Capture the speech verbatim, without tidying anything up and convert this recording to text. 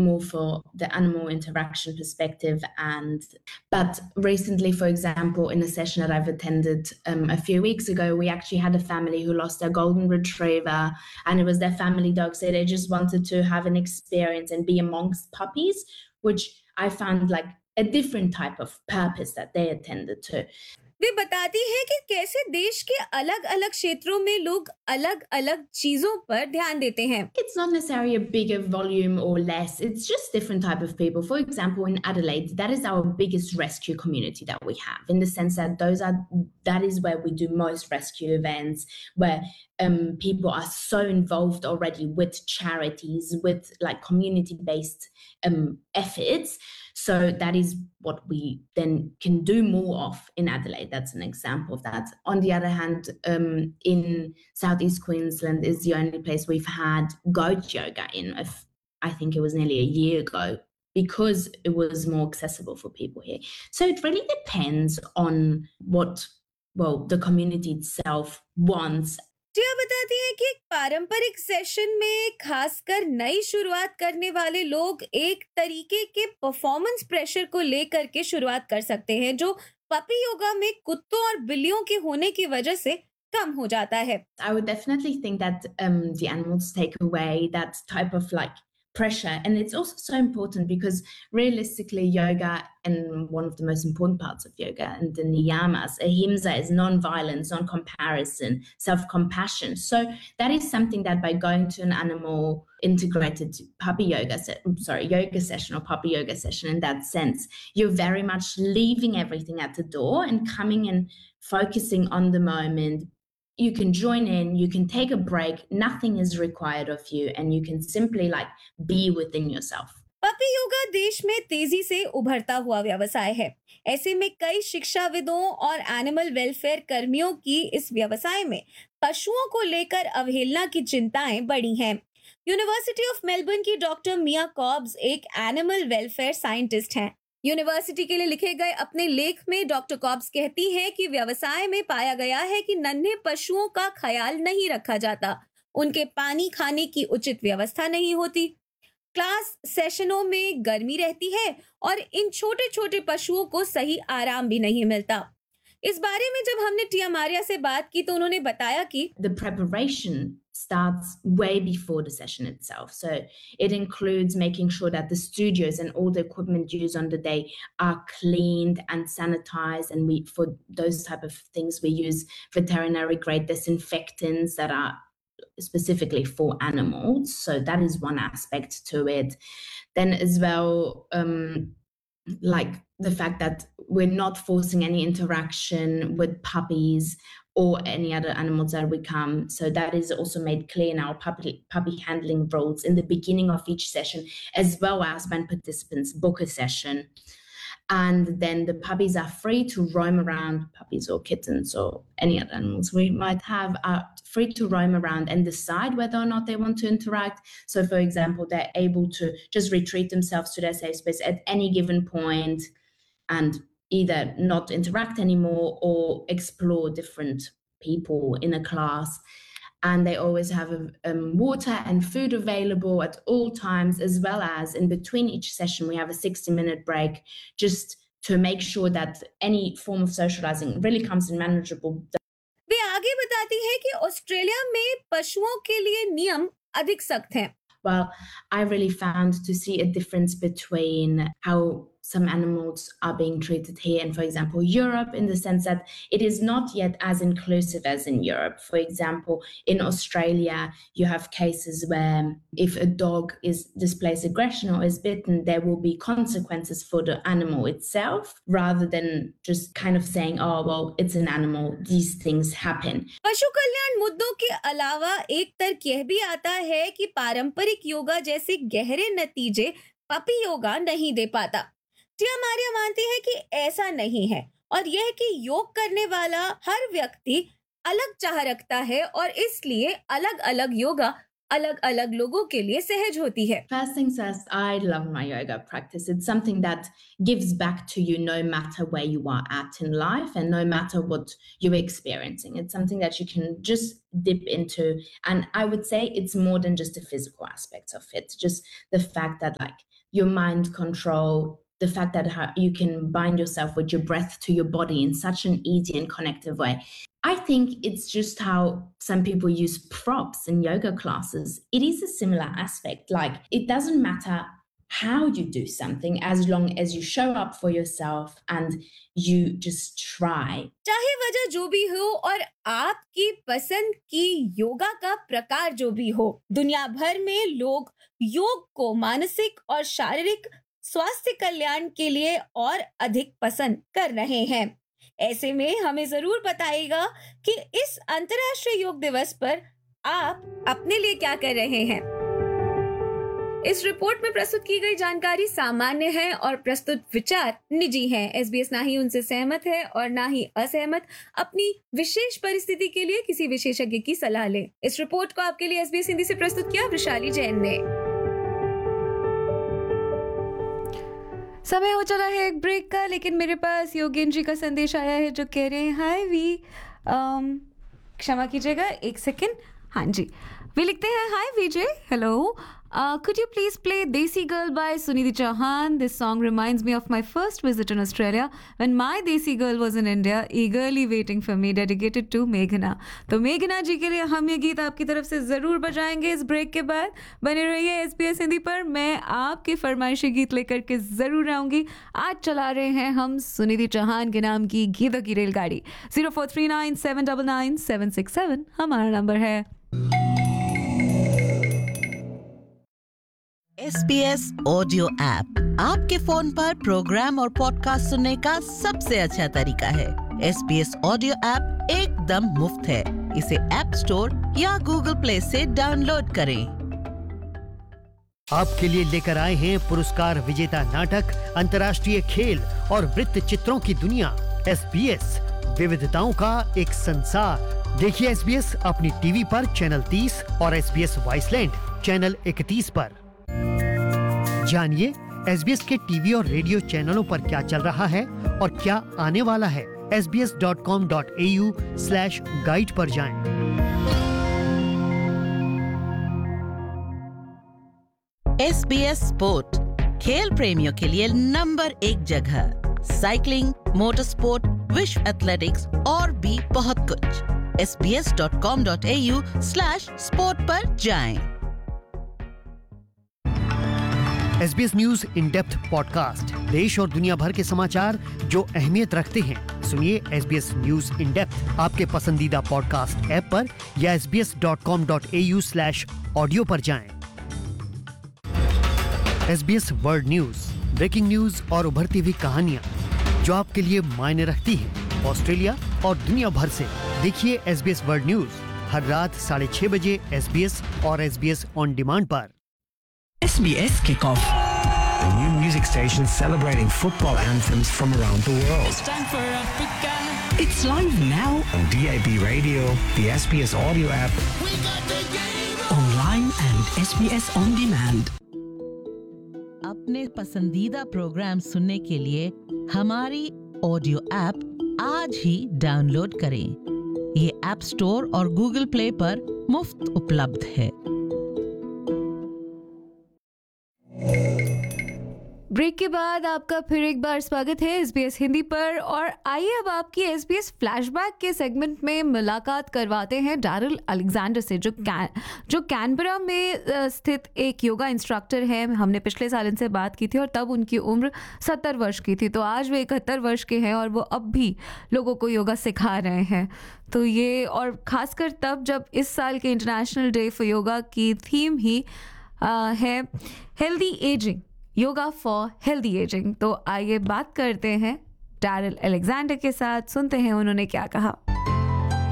more for the animal interaction perspective. And but recently, for example, in a session that I've attended um, a few weeks ago, we actually had a family who lost their golden retriever, and it was their family dog, so they just wanted to have an experience and be amongst puppies, which I found like a different type of purpose that they attended to. वे बताती है कि कैसे देश के अलग-अलग क्षेत्रों में लोग अलग-अलग चीजों पर ध्यान देते हैं। It's not necessarily a bigger volume or less. It's just different type of people. For example, in Adelaide, that is our biggest rescue community that we have, in the sense that those are that is where we do most rescue events, where um, people are so involved already with charities, with like community-based um, efforts. So that is what we then can do more of in Adelaide. That's an example of that. On the other hand, um, in Southeast Queensland is the only place we've had goat yoga in, if, I think it was nearly a year ago, because it was more accessible for people here. So it really depends on what, well, the community itself wants. जिया बताती हैं कि एक पारंपरिक session में खासकर नई शुरुआत करने वाले लोग एक तरीके के परफॉर्मेंस प्रेशर को लेकर के शुरुआत कर सकते हैं, जो पपी योगा में कुत्तों और बिल्लियों के होने की वजह से कम हो जाता है। I would definitely think that um, the animals take away that type of like pressure, and it's also so important because realistically yoga, and one of the most important parts of yoga and the niyamas, ahimsa, is non-violence, non-comparison, self-compassion. So that is something that by going to an animal integrated puppy yoga se- sorry yoga session or puppy yoga session, in that sense, you're very much leaving everything at the door and coming and focusing on the moment. You can join in, you can take a break, nothing is required of you, and you can simply like be within yourself. Puppy yoga देश में तेजी से उभरता हुआ व्यवसाय है। ऐसे में कई शिक्षाविदों और एनिमल वेलफेयर कर्मियों की इस व्यवसाय में पशुओं को लेकर अवहेलना की चिंताएं बढ़ी हैं। यूनिवर्सिटी ऑफ मेलबर्न की डॉक्टर मिया कॉब्स एक एनिमल वेलफेयर साइंटिस्ट हैं। यूनिवर्सिटी के लिए लिखे गए अपने लेख में डॉक्टर कॉब्स कहती हैं कि व्यवसाय में पाया गया है कि नन्हे पशुओं का ख्याल नहीं रखा जाता, उनके पानी खाने की उचित व्यवस्था नहीं होती, क्लास सेशनों में गर्मी रहती है और इन छोटे छोटे पशुओं को सही आराम भी नहीं मिलता। इस बारे में जब हमने टिया मारिया से बात की तो उन्होंने बताया कि The preparation starts way before the session itself. So it includes making sure that the studios and all the equipment used on the day are cleaned and sanitized. And we, for those type of things, we use veterinary grade disinfectants that are specifically for animals. So that is one aspect to it. Then as well, um, like the fact that we're not forcing any interaction with puppies or any other animals that we come. So that is also made clear in our puppy, puppy handling rules in the beginning of each session, as well as when participants book a session. And then the puppies are free to roam around, puppies or kittens or any other animals we might have are free to roam around and decide whether or not they want to interact. So for example, they're able to just retreat themselves to their safe space at any given point and either not interact anymore or explore different people in a class. And they always have um, water and food available at all times, as well as in between each session, we have a sixty minute break just to make sure that any form of socializing really comes in manageable. वे आगे बताती है कि Australia में पशुओं के लिए नियम अधिक सख्त हैं। Well, I really found to see a difference between how some animals are being treated here and, for example, Europe, in the sense that it is not yet as inclusive as in Europe. For example, in Australia, you have cases where if a dog is displays aggression or is bitten, there will be consequences for the animal itself, rather than just kind of saying, oh, well, it's an animal, these things happen. पशु कल्याण मुद्दों के अलावा एक तर्क यह भी आता है कि पारंपरिक योगा जैसे गहरे नतीजे पपी योगा नहीं दे पाता। टिया मारिया मानती है कि ऐसा नहीं है और यह कि योग करने वाला हर व्यक्ति अलग चाह रखता है और इसलिए अलग-अलग योगा अलग-अलग लोगों के लिए सहज होती है। First things first, I love my yoga practice. It's something that gives back to you no matter where you are at in life and no matter what you're experiencing. It's something that you can just dip into. And I would say it's more than just the physical aspects of it. Just the fact that like your mind control, the fact that how you can bind yourself with your breath to your body in such an easy and connective way. I think it's just how some people use props in yoga classes. It is a similar aspect. Like, it doesn't matter how you do something as long as you show up for yourself and you just try. चाहे वजह जो भी हो और आपकी पसंद की योगा का प्रकार जो भी हो, दुनिया भर में लोग योग को मानसिक और शारीरिक स्वास्थ्य कल्याण के लिए और अधिक पसंद कर रहे हैं। ऐसे में हमें जरूर बताइएगा कि इस अंतर्राष्ट्रीय योग दिवस पर आप अपने लिए क्या कर रहे हैं। इस रिपोर्ट में प्रस्तुत की गई जानकारी सामान्य है और प्रस्तुत विचार निजी हैं। एसबीएस ना ही उनसे सहमत है और ना ही असहमत अपनी विशेष परिस्थिति के लिए किसी विशेषज्ञ की सलाह ले। इस रिपोर्ट को आपके लिए एसबीएस हिंदी से प्रस्तुत किया वैशाली जैन ने। समय हो चला है एक ब्रेक का, लेकिन मेरे पास योगेन जी का संदेश आया है जो कह रहे हैं हाय वी, क्षमा कीजिएगा एक सेकेंड। हाँ जी, वे लिखते हैं हाय विजय, hello, Uh, could you please play Desi Girl by Sunidhi Chauhan? This song reminds me of my first visit in Australia when my Desi Girl was in India, eagerly waiting for me, dedicated to Meghna. तो मेघना जी के लिए हम ये गीत आपकी तरफ से ज़रूर बजाएंगे इस ब्रेक के बाद। बने रहिए एसबीएस हिंदी पर, मैं आपके फरमाइशी गीत लेकर के ज़रूर आऊँगी। आज चला रहे हैं हम सुनिधि चौहान के नाम की गीतों की रेलगाड़ी। Zero four three nine seven double nine seven six seven हमारा नंबर है। एसबीएस ऑडियो ऐप आपके फोन पर प्रोग्राम और पॉडकास्ट सुनने का सबसे अच्छा तरीका है। एसबीएस ऑडियो ऐप एकदम मुफ्त है। इसे ऐप स्टोर या गूगल प्ले से डाउनलोड करें। आपके लिए लेकर आए हैं पुरस्कार विजेता नाटक अंतर्राष्ट्रीय खेल और वृत्त चित्रों की दुनिया। एसबीएस विविधताओं का एक संसार। देखिए एसबीएस अपनी टीवी पर चैनल तीस और एसबीएस वॉइसलैंड चैनल इकतीस पर। जानिए एसबीएस के टीवी और रेडियो चैनलों पर क्या चल रहा है और क्या आने वाला है। S B S dot com dot A you slash guide पर जाएं। एसबीएस स्पोर्ट खेल प्रेमियों के लिए नंबर एक जगह। साइकिलिंग, मोटर स्पोर्ट, विश्व एथलेटिक्स और भी बहुत कुछ। S B S dot com dot A you slash sport पर जाएं। SBS news in depth podcast, देश और दुनिया भर के समाचार जो अहमियत रखते हैं। सुनिए एसबीएस न्यूज इन डेप्थ आपके पसंदीदा पॉडकास्ट ऐप पर या S B S dot com dot A you slash audio पर जाएं। SBS world news, breaking news और उभरती हुई कहानियां जो आपके लिए मायने रखती हैं ऑस्ट्रेलिया और दुनिया भर से। देखिए एसबीएस वर्ल्ड न्यूज हर रात साढ़े छह बजे एसबीएस और एसबीएस ऑन डिमांड पर। S B S Kickoff, a new music station celebrating football anthems from around the world. It's time for Africa. It's live now on D A B Radio, the S B S audio app, We got the game. online and S B S on demand. अपने पसंदीदा programme सुनने के लिए हमारी audio app आज ही download करें। ये app store और गूगल प्ले पर मुफ्त उपलब्ध है। ब्रेक के बाद आपका फिर एक बार स्वागत है एसबीएस हिंदी पर। और आइए अब आपकी एसबीएस फ्लैशबैक के सेगमेंट में मुलाकात करवाते हैं डैरिल अलेक्जेंडर से, जो कैन जो कैनबरा में स्थित एक योगा इंस्ट्रक्टर हैं। हमने पिछले साल इनसे बात की थी और तब उनकी उम्र सत्तर वर्ष की थी। तो आज वे इकहत्तर वर्ष के हैं और वो अब भी लोगों को योगा सिखा रहे हैं। तो ये, और ख़ासकर तब जब इस साल के इंटरनेशनल डे फॉर योगा की थीम ही आ, है healthy ageing, yoga for healthy ageing. तो आइए बात करते हैं डैरिल अलेक्जेंडर के साथ, सुनते हैं उन्होंने क्या कहा।